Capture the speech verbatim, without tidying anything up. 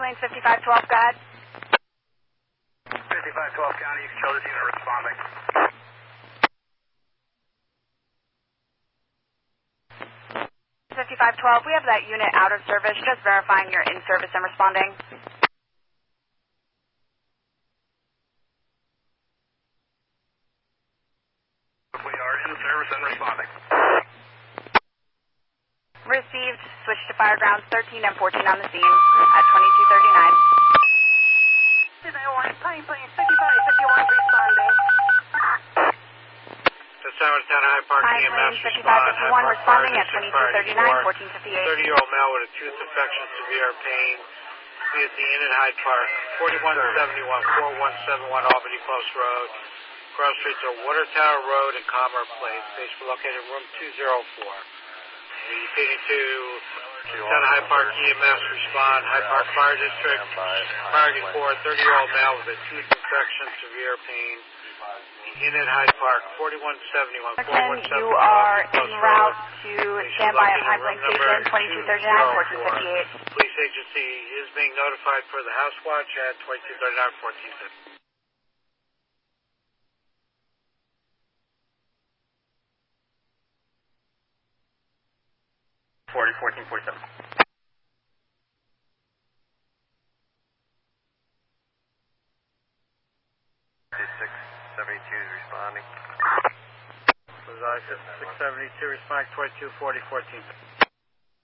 Plains fifty-five twelve, go ahead. fifty-five twelve County, you can show this unit responding. fifty-five twelve, we have that unit out of service, just verifying you're in service and responding. We are in service and responding. Received, switch to fire grounds thirteen and fourteen on the scene at twenty-two thirty-nine. Plains fifty-five fifty-one responding. This time it's down at Hyde Park, Pine E M S Plains respond. fifty-five fifty-one responding at Fire twenty-two thirty-nine, fourteen fifty-eight. thirty-year-old male with a tooth infection, severe pain. Be at the Inn at Hyde Park, forty-one seventy-one, forty-one seventy-one Albany Post Road. Cross streets are Water Tower Road and Commerce Place. Base located in room two oh four. Repeating to Down at Hyde Park E M S respond. Hyde Park Fire District. Priority four, thirty-year-old male with a tooth infection, severe pain. In at Hyde Park, forty-one seventy-one, forty-one seventy-one. You are en route to standby at Pine Plains Station, twenty-two thirty-nine, fourteen fifty-eight. Police agency is being notified for the house watch at twenty-two thirty-nine, fourteen fifty. forty, fourteen, forty-seven. six seventy-two is responding. six seventy-two responding, twenty-two forty, fourteen.